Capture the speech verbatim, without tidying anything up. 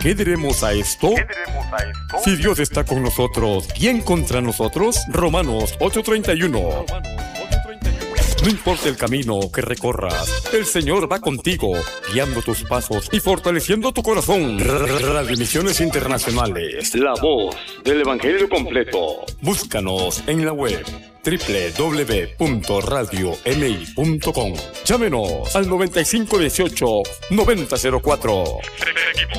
¿Qué diremos a esto? ¿Qué diremos a esto? Si Dios está con nosotros, ¿quién contra nosotros? Romanos ocho treinta y uno. No importa el camino que recorras, el Señor va contigo, guiando tus pasos y fortaleciendo tu corazón. Radio Misiones Internacionales, la voz del Evangelio completo. Búscanos en la web doble u doble u doble u punto radio m i punto com. Llámenos al noventa y cinco dieciocho noventa cero cuatro.